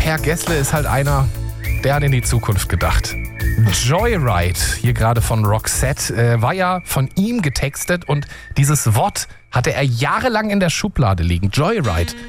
Herr Gessle ist halt einer, der hat in die Zukunft gedacht. Joyride, hier gerade von Roxette, war ja von ihm getextet und dieses Wort hatte er jahrelang in der Schublade liegen. Joyride.